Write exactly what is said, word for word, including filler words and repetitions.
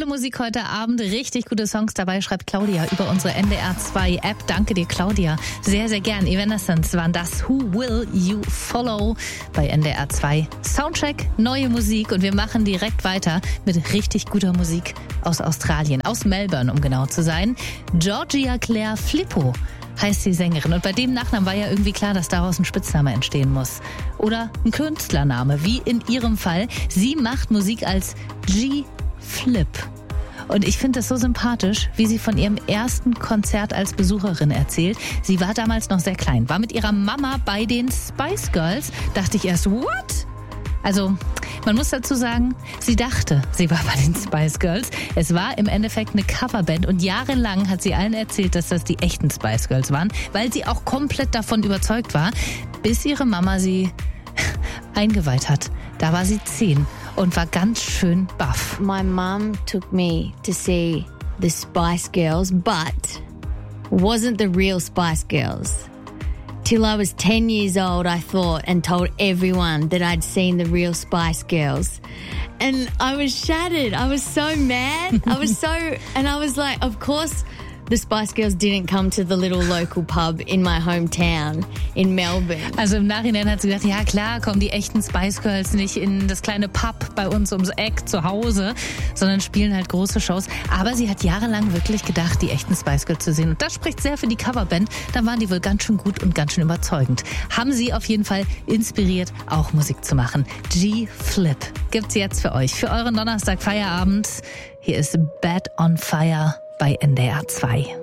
Tolle Musik heute Abend, richtig gute Songs dabei, schreibt Claudia über unsere N D R zwei App. Danke dir, Claudia. Sehr, sehr gern. Evanescence waren das Who Will You Follow bei N D R zwei. Soundcheck, neue Musik und wir machen direkt weiter mit richtig guter Musik aus Australien, aus Melbourne, um genau zu sein. Georgia Claire Flippo heißt die Sängerin. Und bei dem Nachnamen war ja irgendwie klar, dass daraus ein Spitzname entstehen muss. Oder ein Künstlername, wie in ihrem Fall. Sie macht Musik als G-Flip. Und ich finde das so sympathisch, wie sie von ihrem ersten Konzert als Besucherin erzählt. Sie war damals noch sehr klein, war mit ihrer Mama bei den Spice Girls. Dachte ich erst, what? Also, man muss dazu sagen, sie dachte, sie war bei den Spice Girls. Es war im Endeffekt eine Coverband und jahrelang hat sie allen erzählt, dass das die echten Spice Girls waren, weil sie auch komplett davon überzeugt war, bis ihre Mama sie eingeweiht hat. Da war sie zehn und war ganz schön baff. My mum took me to see the Spice Girls, but wasn't the real Spice Girls. Till I was ten years old, I thought, and told everyone that I'd seen the real Spice Girls. And I was shattered. I was so mad. I was so, and I was like, of course, the Spice Girls didn't come to the little local pub in my hometown in Melbourne. Also im Nachhinein hat sie gedacht, ja klar, kommen die echten Spice Girls nicht in das kleine Pub bei uns ums Eck zu Hause, sondern spielen halt große Shows. Aber sie hat jahrelang wirklich gedacht, die echten Spice Girls zu sehen. Und das spricht sehr für die Coverband. Da waren die wohl ganz schön gut und ganz schön überzeugend. Haben sie auf jeden Fall inspiriert, auch Musik zu machen. G-Flip gibt's jetzt für euch, für euren Donnerstag Feierabend. Hier ist Bad on Fire bei N D R zwei.